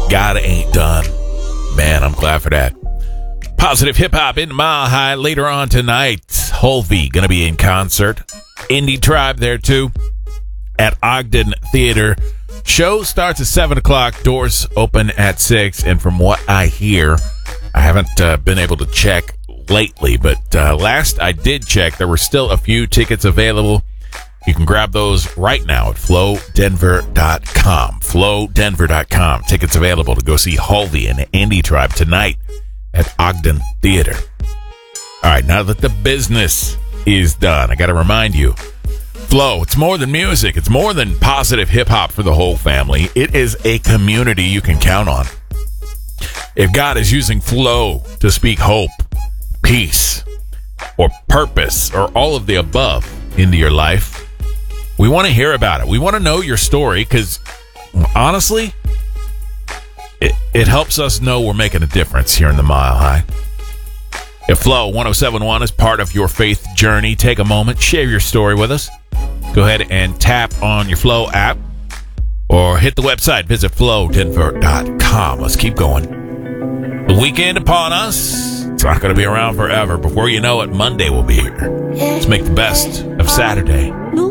God ain't done. Man, I'm glad for that. Positive hip hop in Mile High later on tonight. Holvey gonna be in concert. Indie Tribe there too at Ogden Theater. Show starts at 7 o'clock. Doors open at 6. And from what I hear, I haven't been able to check lately, but last I did check, there were still a few tickets available. You can grab those right now at flowdenver.com. Flowdenver.com. Tickets available to go see Holvey and the Indie Tribe tonight at Ogden Theater. All right, now that the business is done, I got to remind you, Flow, it's more than music. It's more than positive hip-hop for the whole family. It is a community you can count on. If God is using Flow to speak hope, peace, or purpose, or all of the above into your life, we want to hear about it. We want to know your story because, honestly, it helps us know we're making a difference here in the Mile High. If Flow 1071 is part of your faith journey, take a moment, share your story with us. Go ahead and tap on your Flow app or hit the website. Visit flowdenver.com. Let's keep going. The weekend upon us. It's not going to be around forever. Before you know it, Monday will be here. Let's make the best of Saturday.